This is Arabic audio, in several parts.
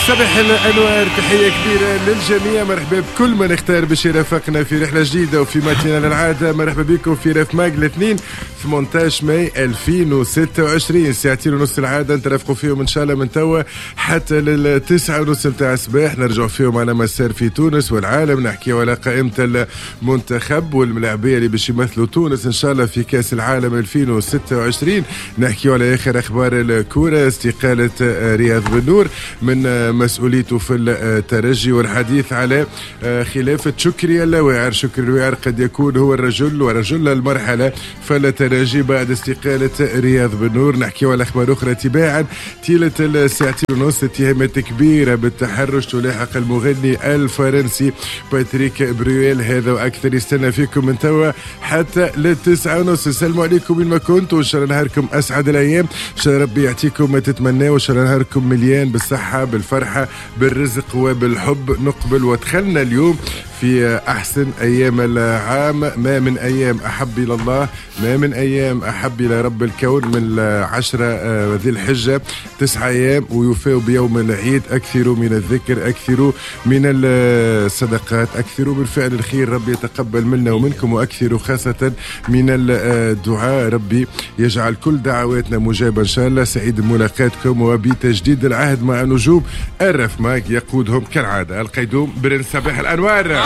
صباح الأنوار، تحية كبيرة للجميع. مرحبا بكل من اختار باش يرافقنا في رحلة جديدة وفي ماتينال العادة. مرحبا بكم في ريف ماج الاثنين 18 ماي 2026، ساعتين ونص العادة نترافقوا فيهم إن شاء الله من توا حتى للتسعة ونص متاع الصباح. نرجعوا فيهم على مسار في تونس والعالم، نحكيوا على قائمة المنتخب والملاعبية اللي باش يمثلوا تونس إن شاء الله في كأس العالم 2026. نحكيوا على آخر أخبار الكورة، استقالة رياض بن نور من مسؤوليته في الترجي، والحديث على خلافة شكري الواعر. شكري الواعر قد يكون هو الرجل ورجل المرحلة في الترجي بعد استقالة رياض بن نور. نحكي على أخبار أخرى تباعا طيلة الساعتين ونص. اتهامات كبيرة بالتحرش تلاحق المغني الفرنسي باتريك برويل، هذا وأكثر يستنى فيكم من توا حتى للتسعة ونص. السلام عليكم وين ما كنتوا، إن شاء الله نهاركم أسعد الأيام، إن شاء الله ربي يعطيكم ما تتمناوا، إن شاء الله نهاركم مليان بالصحة بالفرحة بالرزق وبالحب. نقبل ودخلنا اليوم في أحسن أيام العام، ما من أيام أحب إلى الله، ما من أيام أحب إلى رب الكون من 10 ذي الحجة، 9 أيام ويوفوا بيوم العيد. أكثروا من الذكر، أكثروا من الصدقات، أكثروا من فعل الخير، ربي يتقبل منا ومنكم، وأكثروا خاصة من الدعاء، ربي يجعل كل دعواتنا مجابة إن شاء الله. سعيد بملاقاتكم وبتجديد العهد مع نجوم الرف ماك يقودهم كالعادة القيدوم برنس صباح الأنوار.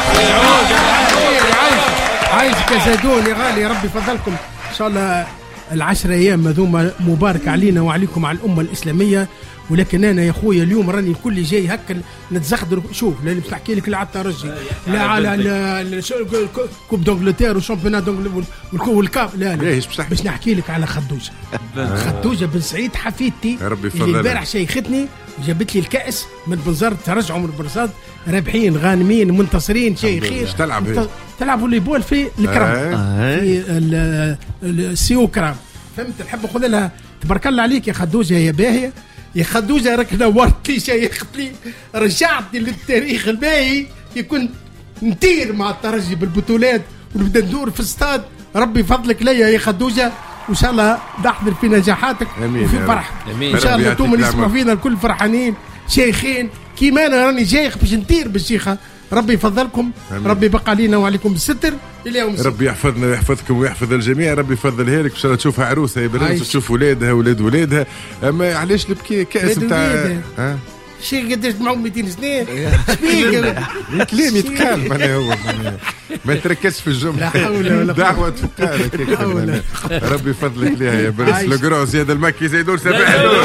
عايزك يا زيدون يا غالي، يا ربي فضلكم ان شاء الله. 10 ايام هذوما مبارك علينا وعليكم على الامه الاسلاميه. ولكن انا يا خويا اليوم راني كل جاي هكا نتزخدر. شوف لا نحكي لك لا على الترجي، لا على كوب دونجلتير وشامبيونات والكاب، لا باش نحكي لك على خدوجه. خدوجه بن سعيد حفيدتي اللي البارح شيختني وجابت لي الكأس من بنزرت، ترجعوا من بنزرت رابحين غانمين منتصرين شيخين. تلعب فولي بول في الكرام، في السيو كرام، فهمت؟ نحب نقول لها تبارك الله عليك يا خدوجه يا باهيه يا خدوجه، راك نورت لي شيخت لي، رجعتني للتاريخ الباهي. كنت نطير مع الترجي بالبطولات ونبدا ندور في استاد. ربي فضلك ليا يا خدوجه، وان شاء الله نحضر في نجاحاتك وفي فرحك ان شاء الله. انتم اللي يسمعوا فينا الكل فرحانين شيخين كيما انا راني جايخ باش نطير بالشيخه. ربي يفضلكم، ربي يبقى علينا وعليكم بالستر اليوم. ربي يحفظنا ويحفظكم ويحفظ الجميع. ربي يفضلها لك ان شاء الله تشوفها عروسه يا بنات وتشوف ولادها ولادها. اما علاش نبكي كاس نتاع شيخ قداش معهم 200 سنه كلام يتقال معناها هو ما تركزش في الجمله. لا حول ولا دعوه تفكر. ربي يفضلك ليها يا برنس لو زياد المكي زيدون صباح النور.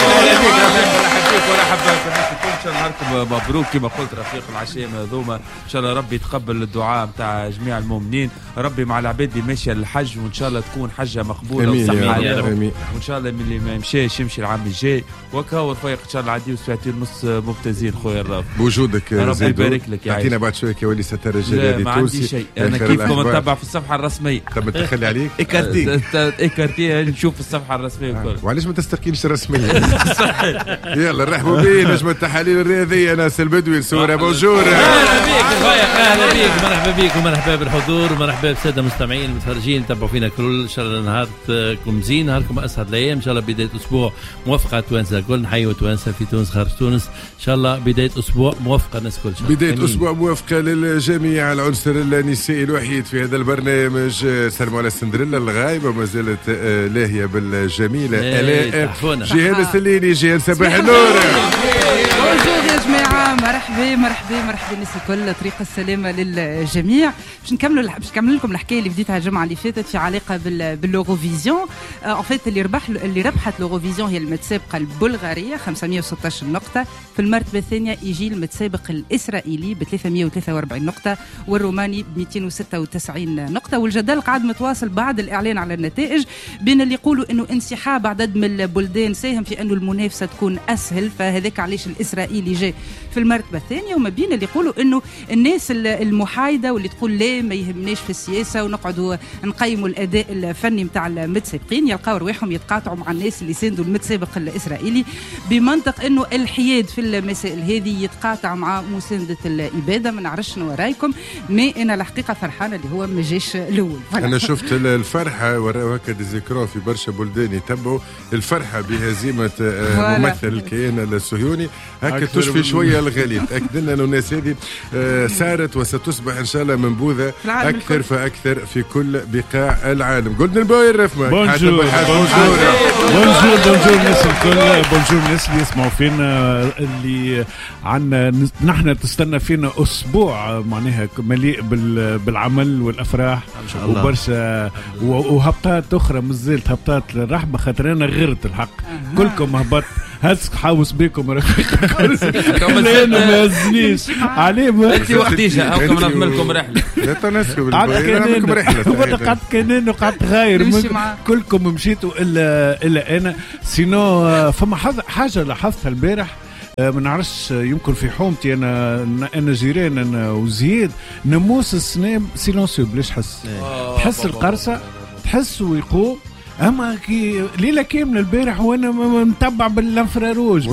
ان شاء الله نهاركم مبروك كما قلت رفيق العشيه هذوما. ان شاء الله ربي يتقبل الدعاء نتاع جميع المؤمنين. ربي مع العباد اللي ماشيه للحج، وان شاء الله تكون حجه مقبوله وصحيحه يا رب. وان شاء الله من اللي ما مشاش يمشي العام الجاي. وكاو رفيق ان شاء الله عديو ساعتين ونص ممتازين خويا الرافض بوجودك. ربي يبارك لك. اعطينا بعد شويه كولي سترجي. ما عندي شيء، انا كيفكم نتبع في الصفحه الرسميه. طب تخلي عليك ايكارتي نشوف الصفحه الرسميه الكل. وعلاش ما تستقيلش الرسميه؟ يلا نرحبوا به نجم التحاليل الرياضيه ناس البدوي السوره. بونجور، اهلا بيك اهلا بيك، مرحبا بيك ومرحبا بالحضور ومرحبا بالساده المستمعين المتفرجين تتابعوا فينا كل. ان شاء الله نهاركم زين، نهاركم اسعد الايام ان شاء الله. بدايه اسبوع موفقه توانسه الكل، نحيوا توانسه في تونس خارج تونس ان شاء الله. بدايه اسبوع موفقه الناس كل شيء. بدايه اسبوع موفقه للجميع. العنصر النسائي الوحيد في هذا البرنامج سلموا على سندريلا الغايبه ما زالت لاهيه بالجميله الاء جيهان السليني. جيهان صباح النور. يا جماعه مرحبا الناس الكل، طريق السلامه للجميع. باش نكمل لكم الحكايه اللي بديتها الجمعه اللي فاتت في علاقه باللوغوفيزيون. ان فيت اللي ربحت لوغوفيزيون هي المتسابقه البلغاريه 516 نقطه. في المرتبه الثانيه يجي المتسابق الاسرائيلي ب 343 نقطه، والروماني ب 296 نقطه. والجدل قاعد متواصل بعد الاعلان على النتائج بين اللي يقولوا انه انسحاب عدد من البلدان ساهم في انه المنافسه تكون اسهل، فهذاك علاش الاسرائيلي جاي في المرتبة الثانية، وما بين اللي يقولوا إنه الناس المحايدة واللي تقول لا ما يهمناش في السياسة ونقعدوا نقيموا الأداء الفني متاع المتسابقين، يلقاو رواحهم يتقاطعوا مع الناس اللي ساندوا المتسابق الإسرائيلي بمنطق إنه الحياد في المسائل هذه يتقاطع مع مساندة الإبادة. ما نعرفش شنو رايكم، ما أنا الحقيقة فرحانة اللي هو ما جاش الأول. أنا شفت الفرحة وراء هكا ديزيكرون في برشا بلدان يتبعوا الفرحة بهزيمة ممثل الكيان الصهيوني، هكا تشفي شوية الغليل. تأكد لنا أنه الناس هذه سارت وستصبح إن شاء الله منبوذة أكثر فأكثر في كل بقاع العالم. جولدن بوي الرفمة. بونجور الناس الكل، بونجور الناس اللي يسمعوا فينا، اللي عنا نحن تستنى فينا أسبوع معناها مليء بالعمل والأفراح وبرشا وهبطات أخرى، مازالت هبطات الرحمة خاطرنا غيرت الحق. كلكم هبط هسك حاوس بيكم رفيقكم لا ما يزنيش عليه. انت وقتيجا هاكم نظم لكم رحله لا تنسوا بالكم رحله قعدت كانين وقعدت غاير كلكم مشيتوا الا انا. سينو فما حاجه لاحظتها البارح، ما نعرفش يمكن في حومتي انا جيران انا وزياد، ناموس السنام سيلونسيو بلاش تحس القرصه تحس ويقوم. اما كي ليله كامله البارح وانا متبع بالانفراروج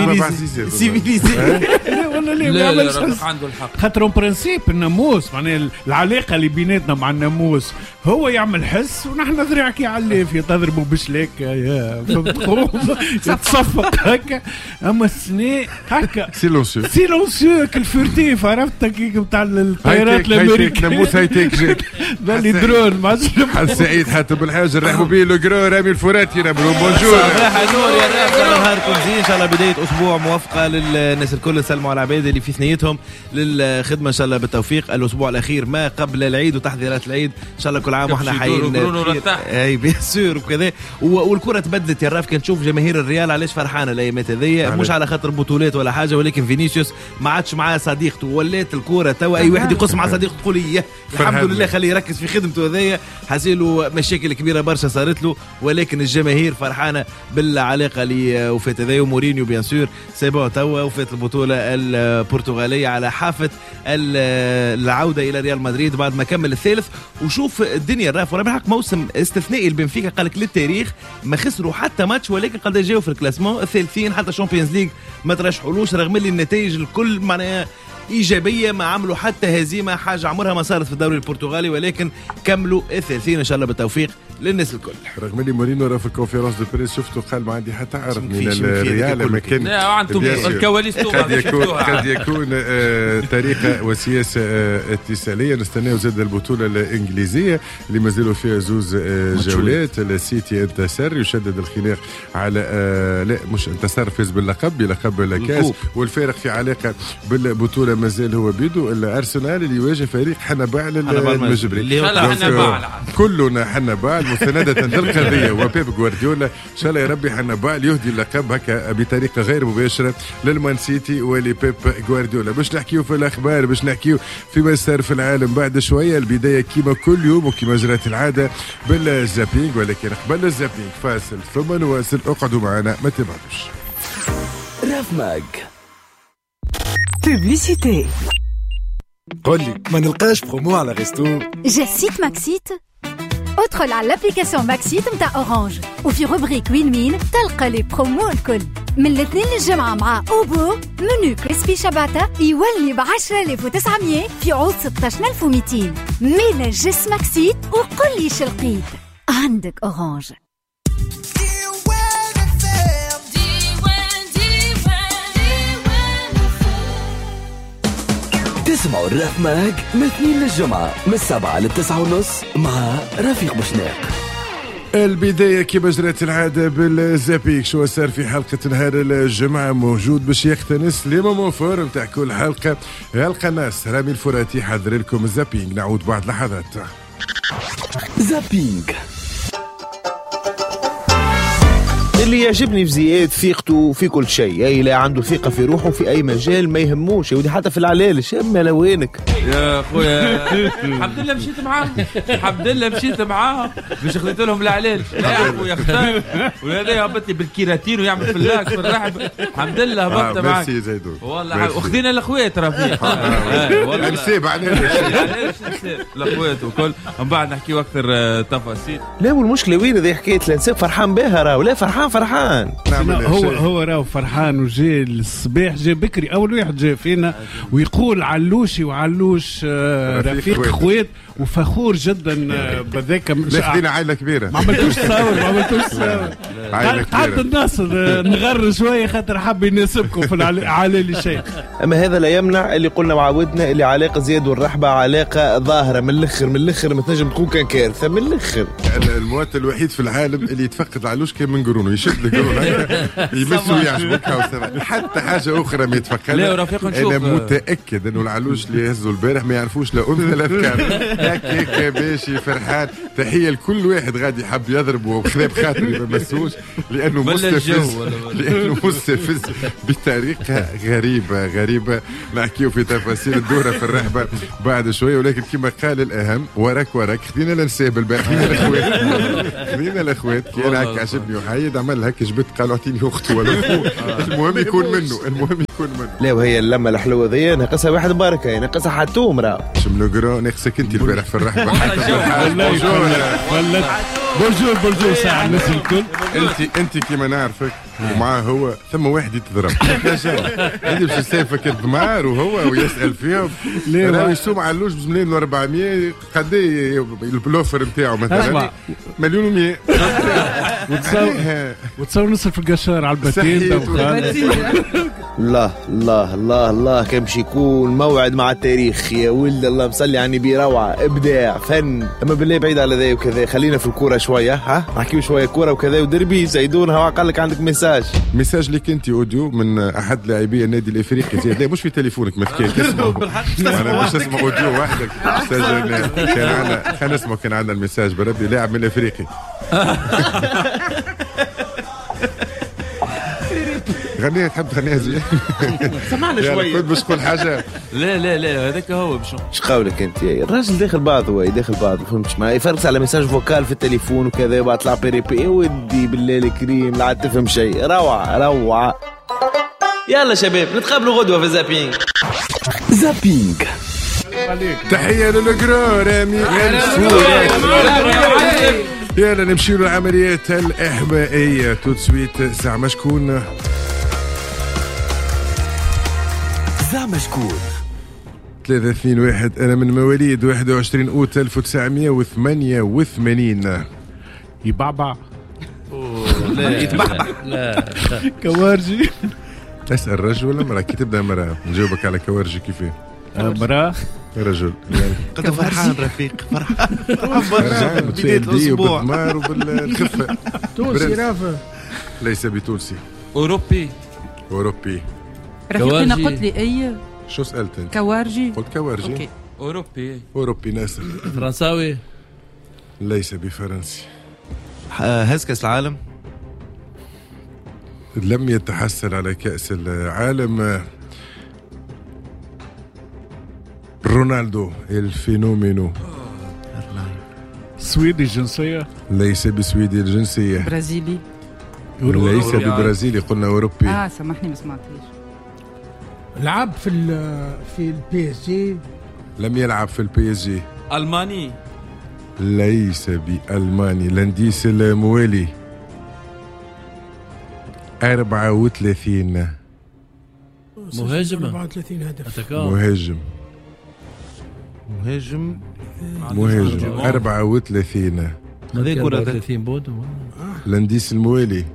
سيفيليزي ولا لا عنده الحق خاطر برانسيب الناموس معناها العلاقه اللي بيناتنا مع الناموس هو يعمل حس ونحن ذريع كي علاف يتضربوا بشلاك يا يتصفق هكا. اما السناء هكا سيلونسيو كالفورتيف عرفت كي بتاع الطيارات الامريكيه ناموس هايتيك جيت بالي درون مع سعيد حاتم الحاج نرحبوا به لوغرو رامي الفراتي. بونجور صباح النور يا رب، نهاركم زين ان شاء الله. بدايه اسبوع موفقه للناس الكل، سلموا على العباد اللي في ثنيتهم للخدمه ان شاء الله بالتوفيق. الاسبوع الاخير ما قبل العيد وتحضيرات العيد ان شاء الله كل عام واحنا حيين اي بيان سور وكذا. والكره تبدلت يا راف، كان تشوف جماهير الريال علاش فرحانه الايامات هذيا، مش على خاطر بطولات ولا حاجه، ولكن فينيسيوس ما عادش معاه صديقته، ولات الكره توا اي واحد يقص مع صديقته تقول اياه الحمد لله خليه يركز في خدمته هذيا. حاسيله مشاكل كبيره برشا صارت له، ولكن الجماهير فرحانه بالعلاقه اللي وفات هذايا. ومورينيو بيان سور سيبو توا وفات البطوله البرتغاليه على حافه العوده الى ريال مدريد بعد ما كمل الثالث. وشوف الدنيا الراف ولا بالحق موسم استثنائي البنفيكا، قالك للتاريخ ما خسروا حتى ماتش، ولكن قد جاوا في الكلاسمون الثالثين، حتى شامبيونز ليج ما ترشحولوش رغم اللي النتائج الكل معناها إيجابية، ما عملوا حتى هزيمة، حاجة عمرها ما صارت في الدوري البرتغالي، ولكن كملوا الثالثين إن شاء الله بالتوفيق للناس الكل. رغم اللي مورينو راه في الكونفيرونس دو بريس شفته قال ما عندي حتى عرض من الريال، ما كان الكواليس قد يكون طريقة وسياسة اتصالية. نستناو زاد البطولة الإنجليزية اللي مازالوا فيها زوز جولات. السيتي انتصر يشدد الخناق على لا مش انتصر، فاز باللقب بلقب الكاس، والفارق في علاقة بالبطولة مازال هو بيدو. الأرسنال اللي يواجه فريق حنبال المجبري، كلنا حنبال مساندة للقضية وبيب غوارديولا. إن شاء الله يا ربي حنبال يهدي اللقب هكا بطريقة غير مباشرة للمان سيتي ولبيب غوارديولا. باش نحكيو في الأخبار، باش نحكيو فيما صار في العالم بعد شوية. البداية كيما كل يوم وكيما جرت العادة بالزابينغ، ولكن قبل الزابينغ فاصل ثم نواصل. اقعدوا معنا ما تبعدوش. راف ماج بوبليسيتي. قولي ما نلقاش برومو على ريستو. جا سيت ماكسيت، ادخل على الابليكاسيون ماكسيت متاع اورانج وفي روبريك وين مين تلقى لي برومو الكل. من الاثنين للجمعة مع اوبو منو كريسبي شباتا يولي ب10,900 في عوض 16,200. ميلا جس ماكسيت وقل لي شلقيت عندك اورانج. تسمعوا الراف ماج من الاثنين للجمعة من 7 ل9:30 مع رفيق بوشناق. البداية كما جرت العادة بالزابيك. شو صار في حلقة نهار الجمعة موجود باش يختنس لي مومون فور متاع كل حلقة. يلقى الناس رامي الفراتي حضر لكم الزابينغ. نعود بعد لحظات. زابينغ اللي يعجبني في زياد ثقته في كل شيء، اي لا عنده ثقه في روحه في اي مجال ما يهموش يا ودي، حتى في العلالش اما لوينك يا خويا. الحمد لله مشيت معاهم، الحمد لله مشيت معاهم باش خليت لهم العلالش. لا خويا اختار وهذا هبط لي بالكيراتين ويعمل فلاك في الرحب. الحمد لله هبطت معاك والله. وخذينا الاخوات رفيق والله نسيب علينا الاخوات وكل من بعد نحكيو اكثر تفاصيل. لا والمشكله وين هذه حكايه الانسان فرحان بها راهو، لا فرحان هو راهو فرحان وجاي الصباح جاي بكري اول واحد جاي فينا ويقول علوشي وعلوش رفيق خوات وفخور جدا بذاك. خذينا عائله كبيره ما عملتوش تصور قعدت الناس نغر شويه خاطر حاب يناسبكم في العلالي شيء. اما هذا لا يمنع اللي قلنا وعودنا اللي علاقه زياد والرحبه علاقه ظاهره من الاخر ما تنجم تكون كان كارثه من الاخر. المواطن الوحيد في العالم اللي يتفقد علوش كان من قرونه، يشد القرون يمس ويعجبك حتى حاجه اخرى ما يتفقدها. انا متاكد انه العلوش اللي يهزوا البارح ما يعرفوش لا انثى لا ذكر هكاك ماشي فرحان. تحيه لكل واحد غادي يحب يضرب وخذا بخاطري ما مسوش لانه مستفز بطريقه غريبه. نحكيو في تفاصيل الدوره في الرحبه بعد شويه، ولكن كما قال الاهم وراك خذينا لنساب البارح خذينا الاخوات كي انا هكا عجبني وحيد عمل هكا جبت قال اعطيني اخته ولا اخوه المهم يكون منه. لا وهي اللمه الحلوه ذي ناقصها واحد بركه، ناقصها حتوم راه شملو ناقصك انت البارح في الرحبه. بونجور ساعه الناس الكل. انت كيما نعرفك ومعاه هو ثم واحد يتضرب انت باش تسافك الضمار وهو ويسال فيهم راه يسوم علوش ب 1,400 قد ايه البلوفر نتاعو مثلا 1,100,000 وتصور نصرف القشار على الباتين. الله كان باش يكون موعد مع التاريخ يا ولد الله مصلي على النبي. روعه ابداع فن. اما بالله بعيد على ذا وكذا خلينا في الكوره شويه نحكيو شويه كوره وكذا ودربي زيدونها وقال لك عندك ميساج لك انت اوديو من احد لاعبي النادي الافريقي زياد. لا مش في تليفونك مثكين تسمعوا انا مش اسمع اوديو وحدك كان عندنا خلينا نسمع. كان عندنا الميساج بربي لاعب من الافريقي غنيها تحب تغنيها زين سمعنا شويه كنت باش تقول حاجه. لا هذاك هو ايش قولك انت الراجل داخل بعض فهمتش ما يفرقش على ميساج فوكال في التليفون وكذا وبعد طلع بي ودي بالله الكريم لا تفهم شيء. روعه يلا شباب نتقابلوا غدوه في زابينج. تحيه للقرو رامي يلا نمشي للعمليات الإحمائية توتسويت. زعما شكون 3-2-1. أنا من مواليد 21 أوت 1988. يبعبع لا يتبعبع لا كوارجي. تسأل رجل ولا مرأة؟ كي تبدأ مرأة نجاوبك على كوارجي كيفاه؟ مرأة رجل قد فرحان رفيق فرحان بداية الأسبوع بالضمار وبالخفة. تونسي رافع ليس بتونسي أوروبي رفيق. أنا قلت لي أي شو سألت أنت؟ كوارجي. قلت كوارجي. أوكي. أوروبي ناسا. فرنساوي ليس بفرنسي. هز كأس العالم لم يتحصل على كأس العالم. رونالدو الفينومينو. سويدي الجنسية ليس بسويدي الجنسية. برازيلي ليس ببرازيلي. قلنا أوروبي. سامحني ما سمعتيش. لعب في البي اس جي. لم يلعب في البي اس جي. ألماني ليس بألماني. لانديس الموالي 34. مهاجم 34 هدف. مهاجم 34. هذيك 34 بود. لانديس الموالي.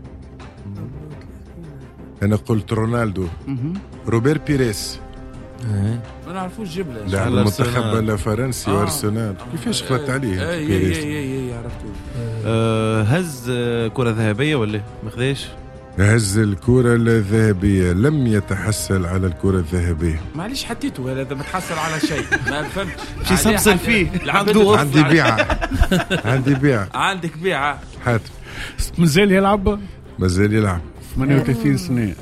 أنا قلت رونالدو. روبير بيريس ما نعرفوش جبله لاعب المنتخب الفرنسي وارسنال. كيفاش خلطت عليه بيريس؟ عرفتوه. هز كرة ذهبية ولا ما خذاش؟ هز الكرة الذهبية. لم يتحصل على الكرة الذهبية. معليش حطيته هذا متحصل على شيء ما فهمت شي سمسل فيه. عندي بيعة عندك بيعة حاتم مازال يلعب مازال يلعب 38 سنة.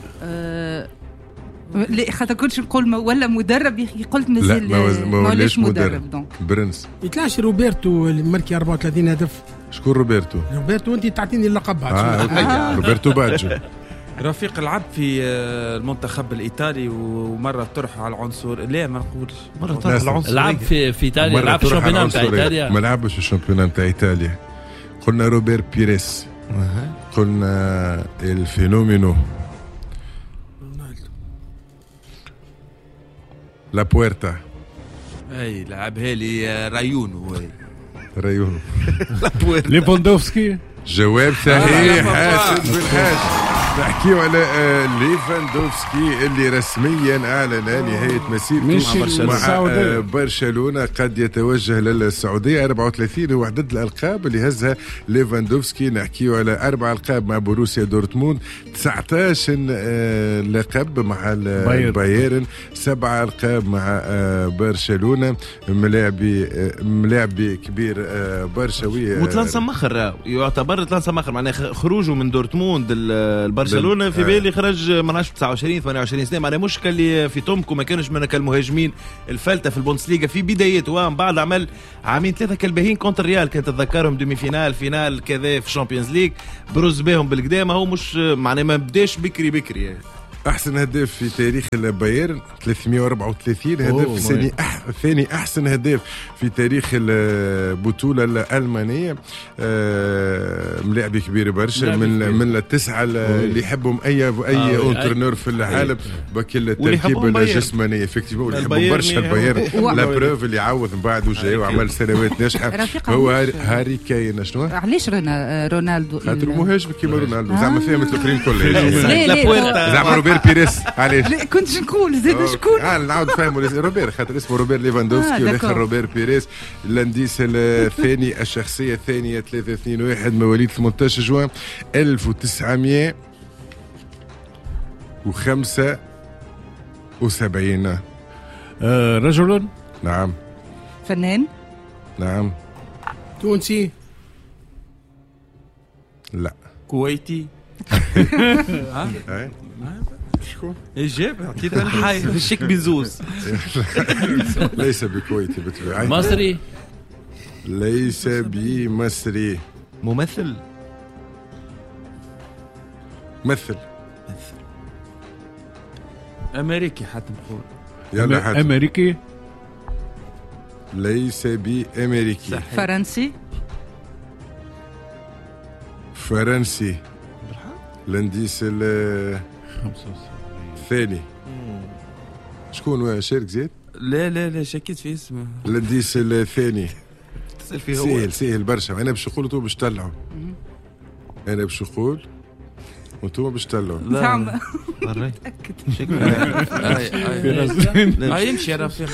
لا خاطر كنتش نقول ولا مدرب قلت مازال ما ولاش مدرب دونك برنس. يتلاش روبرتو اللي مركي 34 هدف. شكون روبرتو؟ روبرتو انت تعطيني اللقب روبرتو باجو. رفيق لعب في المنتخب الايطالي ومره طرح على العنصر. لا ما نقولش مره طرح على العنصر. لعب في ايطاليا. لعب في الشامبيونات نتاع ايطاليا. ما لعبش في الشامبيونات نتاع ايطاليا. قلنا روبير بيريس. قلنا الفينومينو لا بويرتا. اي لعبها لي رايونو. رايونو ليفاندوفسكي. جواب صحيح. حاسب بالحاج. نحكيو على ليفاندوفسكي اللي رسميا اعلن نهايه مسيرته مع برشلونه. قد يتوجه للسعوديه. 34 هو عدد الالقاب اللي هزها ليفاندوفسكي. نحكيو على 4 ألقاب مع بوروسيا دورتموند، 19 لقب مع البايرن، 7 ألقاب مع برشلونه. ملاعبي كبير برشوي. وتلانسا مخر يعتبر تلانسا مخر معناها خروجه من دورتموند برشلونه في بالي خرج ما نعرفش 29 28 سنه. معناها مش كاللي في تومكو ما كانش من المهاجمين الفلته في البوندسليغا في بدايته. ومن بعد عمل عامين 3 كالباهين كونتر ريال كانت تتذكرهم دومي فينال كذا في الشامبيونز ليج برز بهم بالقدام. هو مش معناها ما بداش بكري يعني. احسن هداف في تاريخ البايرن 334 هدف. ثاني احسن هداف في تاريخ البطوله الالمانيه. ملاعب كبير برشا من التسعه اللي يحبهم اي اونترنور في العالم. باكل التركيبه الجسمانيه افكتيفمون اللي يحبهم برشا البايرن. لا بروف اللي عوض من بعد وجاي وعمل سنوات ناجحه هو هاري كاين. شنو علاش رونالدو خاطر مهاجم كيما رونالدو زعما فيها مثل الاخرين كلهم. زعما روبير بيريس. لا كنت نقول زيد شكون نعاود نفهموا روبير خاطر اسمه روبير ليفاندوفسكي والاخر روبير بيريس. الانديس الثاني الشخصيه الثانيه 321 مواليد 18 جوان 1975. رجل. نعم. فنان. نعم. تونسي. لا. كويتي. شكون؟ إجابة أكيد الحي في الشيك بيزوز. ليس بكويتي بالطبيعة. مصري. ليس بمصري. ممثل. مثل. أمريكي حتى نقول. يلا حتى. أمريكي. ليس بأمريكي. فرنسي. فرنسي. الانديس الثاني. شكون شارك زيد؟ لا شكيت في اسمه. الانديس الثاني. تسأل فيه هو. سهل برشا. انا باش نقول وانتم باش تطلعوا. انا باش نقول وانتم باش تطلعوا. لا متأكد. يمشي يا رفيق.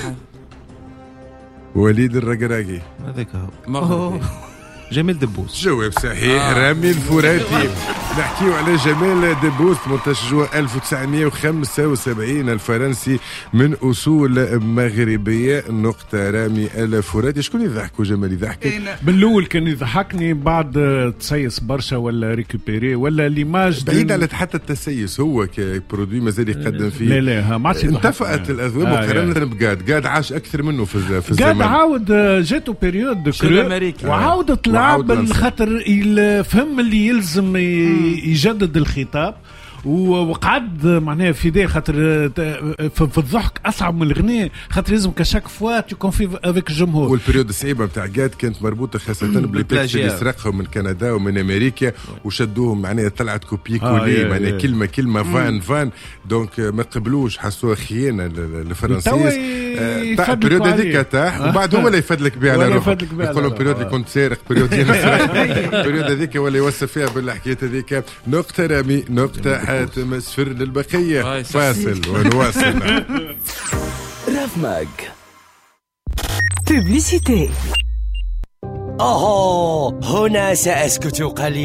وليد الرقراقي. هذاك هو. جمال دبوس. جواب صحيح. رامي الفراتي. نحكيو على جمال دبوس 18 جوان 1975 الفرنسي من اصول مغربيه. نقطه رامي الفراتي. شكون يضحكوا جمال يضحكك؟ بالأول كان يضحكني بعد تسيس برشا ولا ريكوبيري ولا ليماج بعيد على حتى التسيس. هو كبرودوي مازال يقدم فيه. لا ما عادش انتفأت الاذواق مقارنه بقاد عاش اكثر منه في الزمن. قاد عاود جاتو بيريود وعاود طلع خاطر فهم اللي يلزم يجدد الخطاب وقعد معناها في دي خاطر في الضحك اصعب من الغناء خاطر لازم كشاك فوا تكون في افيك الجمهور. والبريود الصعيبه نتاع قاد كانت مربوطه خاصه بالبلاجيا اللي سرقهم من كندا ومن امريكا وشدوهم معناها طلعت كوبي كولي معناها كلمه فان دونك ما قبلوش حسوها خيانه الفرنسيس. البريود هذيك تاح وبعد هو اللي يفدلك بها على روحه يقول لهم بريود اللي كنت سارق بريود البريود هذيك ولا يوصف فيها بالحكايه هذيك. نقطه رامي نقطه حاتم صفر للبقيه. فاصل ونواصل. راف ماج بوبليسيتي. هنا سأسكت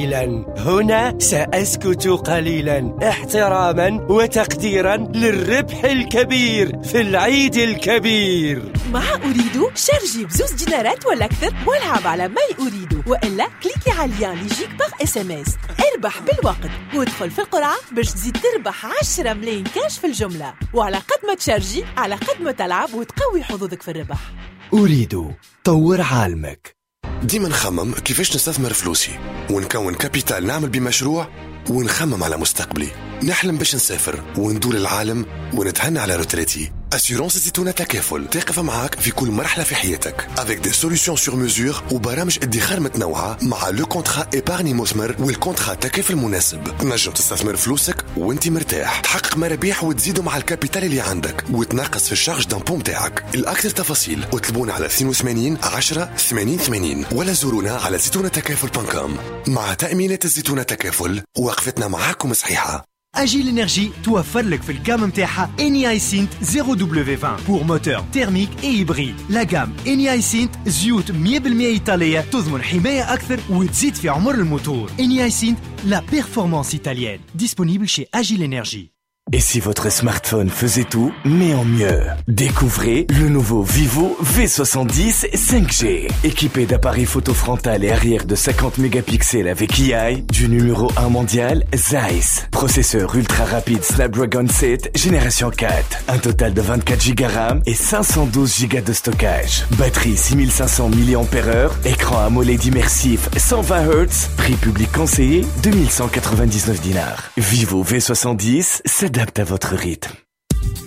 قليلا احتراما وتقديرا للربح الكبير في العيد الكبير. مع أريدو شارجي بزوز دينارات ولا أكثر والعب على ماي أريدو، وإلا كليكي على اللين اللي يجيك باغ SMS. اربح بالوقت وادخل في القرعة باش تزيد تربح 10 ملايين كاش في الجملة، وعلى قد ما تشارجي على قد ما تلعب وتقوي حظوظك في الربح. أريدو طور عالمك. ديما نخمم كيفاش نستثمر فلوسي ونكون كابيتال نعمل بمشروع، ونخمم على مستقبلي. نحلم باش نسافر وندور العالم ونتهنى على روتريتي. أسيرونس زيتونة تكافل تقف معاك في كل مرحلة في حياتك avec des solutions sur mesure وبرامج ادخار متنوعة مع لو كونترا إيبارني مثمر والكونترا تكافل مناسب. نجم تستثمر فلوسك وانت مرتاح، تحقق مرابح وتزيدوا مع الكابيتال اللي عندك وتنقص في الشارج دامبو متاعك. الأكثر تفاصيل اطلبونا على 82 10 80 80 ولا زورونا على زيتونة-تكافل.com. مع تأمينات الزيتونة تكافل وقفتنا معاكم صحيحة. Agile Energy توفر لك في الجام متاعها Eni-Synth 0W20 pour moteur thermique et hybride. La gamme Eni-Synth زيوت 100% إيطالية تضمن حماية أكثر وتزيد في عمر الموتور. Eni-Synth, la performance italienne. Disponible chez Agile Energy. Et si votre smartphone faisait tout, mais en mieux? Découvrez le nouveau Vivo V70 5G. Équipé d'appareils photo frontal et arrière de 50 mégapixels avec AI, du numéro 1 mondial, Zeiss. Processeur ultra rapide Snapdragon 7, génération 4. Un total de 24 Go RAM et 512 Go de stockage. Batterie 6500 mAh, écran AMOLED immersif 120 Hz, prix public conseillé 2199 dinars. Vivo V70 s'adapte à votre rythme.